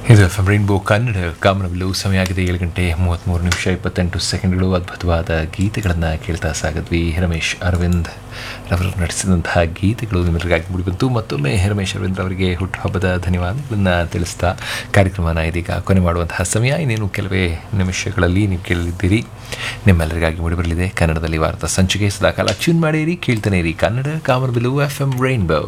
ಇದು F M rainbow Kannada ಕಾಮನಬಿಲ್ಲು. ಸಮಯ ಆಗಿದೆ 7:33 ಅದ್ಭುತವಾದ ಗೀತೆಗಳನ್ನು ಕೇಳ್ತಾ ಸಾಗಿದ್ವಿ. ರಮೇಶ್ ಅರವಿಂದ್ ರವರು ನಡೆಸಿದಂತಹ ಗೀತೆಗಳು ನಿಮ್ಮೆಲ್ಲರಿಗಾಗಿ ಮೂಡಿಬಂತು. ಮತ್ತೊಮ್ಮೆ ರಮೇಶ್ ಅರವಿಂದ್ ಅವರಿಗೆ ಹುಟ್ಟುಹಬ್ಬದ ಧನ್ಯವಾದಗಳನ್ನು ತಿಳಿಸ್ತಾ ಕಾರ್ಯಕ್ರಮನ ಇದೀಗ ಕೊನೆ ಮಾಡುವಂತಹ ಸಮಯ. ಇನ್ನೇನು ಕೆಲವೇ ನಿಮಿಷಗಳಲ್ಲಿ ನೀವು ಕೇಳಲಿದ್ದೀರಿ. ನಿಮ್ಮೆಲ್ಲರಿಗಾಗಿ ಮೂಡಿಬರಲಿದೆ ಕನ್ನಡದಲ್ಲಿ ವಾರ್ತಾ ಸಂಚಿಕೆ. ಸದಾಕಾಲ ಟ್ಯೂನ್ ಮಾಡಿರಿ, ಕೇಳ್ತಾನೆ ಇರಿ ಕನ್ನಡ ಕಾಮನಬಿಲ್ಲು ಎಫ್ ಎಂ ರೈನ್ಬೋ.